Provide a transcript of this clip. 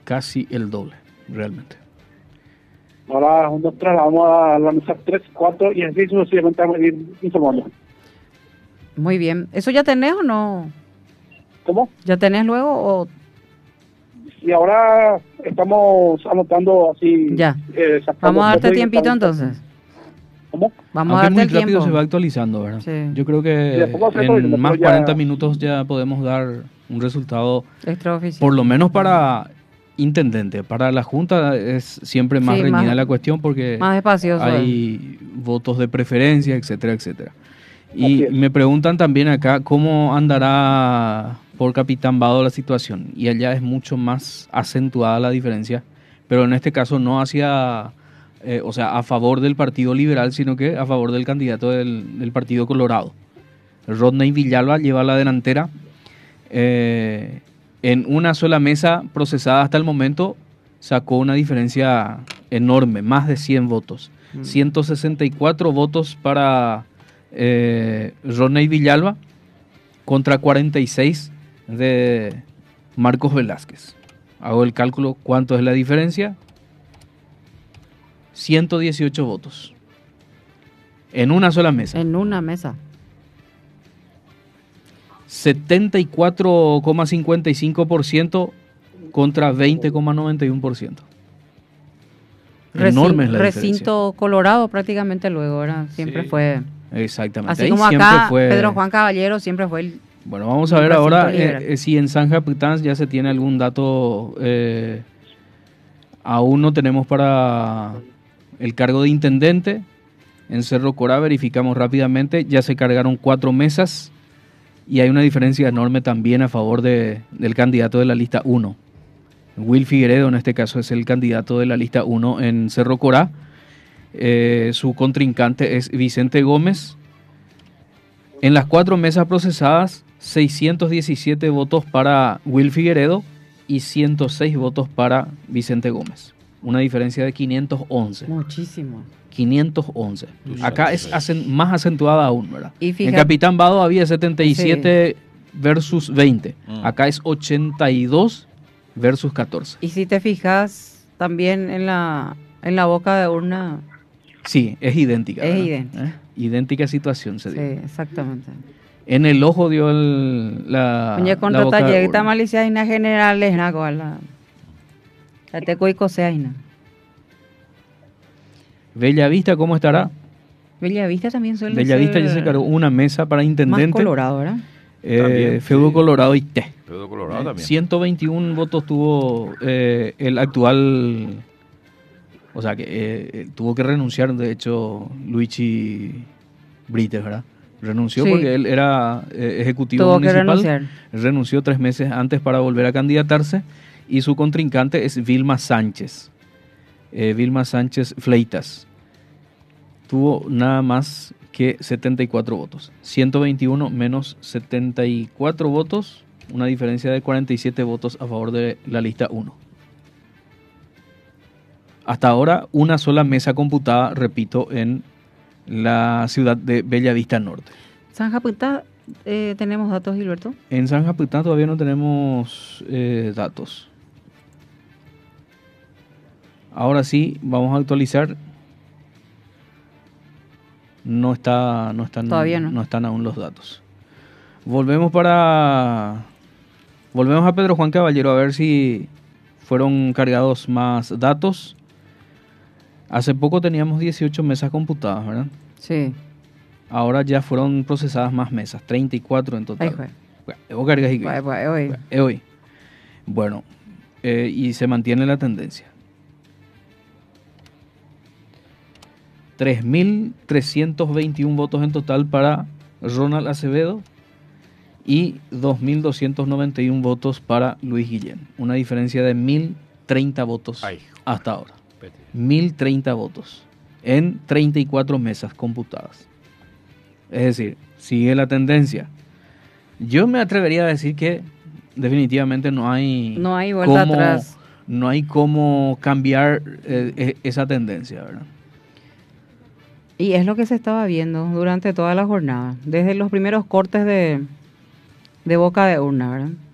casi el doble, realmente. Ahora nos trasladamos a la mesa 3, 4 y así sucesivamente vamos a ir informando. Muy bien. ¿Eso ya tenés o no? ¿Cómo? ¿Ya tenés luego o...? Y ahora estamos anotando así. Ya. Vamos a darte tiempito entonces. ¿Cómo? Vamos Aunque a darte muy el rápido tiempo. se va actualizando, ¿verdad? Sí. Yo creo que en más 40 minutos ya podemos dar un resultado extraoficial. Por lo menos para intendente. Para la Junta es siempre más reñida la cuestión porque más espacioso, hay votos de preferencia, etcétera, etcétera. Y me preguntan también acá cómo andará por Capitán Vado la situación. Y allá es mucho más acentuada la diferencia, pero en este caso no hacia... o sea, a favor del Partido Liberal, sino que a favor del candidato del Partido Colorado. Rodney Villalba lleva la delantera. En una sola mesa procesada hasta el momento sacó una diferencia enorme, más de 100 votos. 164 votos para Rodney Villalba contra 46 de Marcos Velázquez. Hago el cálculo, ¿cuánto es la diferencia? 118 votos. En una sola mesa. En una mesa. 74,55% contra 20,91%. Enorme es la recinto diferencia. Colorado prácticamente luego, ¿verdad? Siempre fue. Exactamente. Así ahí como siempre acá, fue... Pedro Juan Caballero siempre fue el... Bueno, vamos a ver ahora si en San Japitán ya se tiene algún dato. Aún no tenemos para el cargo de intendente. En Cerro Corá verificamos rápidamente, ya se cargaron 4 mesas y hay una diferencia enorme también a favor del candidato de la lista 1. Will Figueredo en este caso es el candidato de la lista 1 en Cerro Corá. Su contrincante es Vicente Gómez. En las 4 mesas procesadas, 617 votos para Will Figueredo y 106 votos para Vicente Gómez. Una diferencia de 511. Muchísimo. 511. Acá es más acentuada aún, ¿verdad? Y fíjate, en Capitán Vado había 77 versus 20. Acá es 82 versus 14. Y si te fijas, también en la boca de urna... Sí, es idéntica. Es ¿verdad? idéntica. Idéntica situación, se dice. Sí, exactamente. En el ojo dio la Oye, contra boca de talleguita urna. malicia y general es la cola. La teco y cosea y Bellavista, ¿cómo estará? Bellavista también suele Bellavista ser... ya se cargó una mesa para intendente. Más Colorado, ¿verdad? Feudo Colorado y T. Feudo Colorado también. 121 votos tuvo el actual... O sea, que tuvo que renunciar, de hecho, Luigi Brites, ¿verdad? Renunció porque él era ejecutivo tuvo municipal. Que renunciar. Renunció 3 meses antes para volver a candidatarse. Y su contrincante es Vilma Sánchez. Vilma Sánchez Fleitas. Tuvo nada más que 74 votos. 121 menos 74 votos. Una diferencia de 47 votos a favor de la lista 1. Hasta ahora, una sola mesa computada, repito, en la ciudad de Bellavista Norte. San Japitá, ¿tenemos datos, Gilberto? En San Japitán todavía no tenemos datos. Ahora sí, vamos a actualizar. No están aún los datos. Volvemos a Pedro Juan Caballero a ver si fueron cargados más datos. Hace poco teníamos 18 mesas computadas, ¿verdad? Sí. Ahora ya fueron procesadas más mesas, 34 en total. Hoy. Bueno, y se mantiene la tendencia. 3.321 votos en total para Ronald Acevedo y 2.291 votos para Luis Guillén. Una diferencia de 1.030 votos hasta ahora. 1.030 votos en 34 mesas computadas. Es decir, sigue la tendencia. Yo me atrevería a decir que definitivamente no hay vuelta atrás. No hay cómo cambiar esa tendencia, ¿verdad? Y es lo que se estaba viendo durante toda la jornada, desde los primeros cortes de boca de urna, ¿verdad?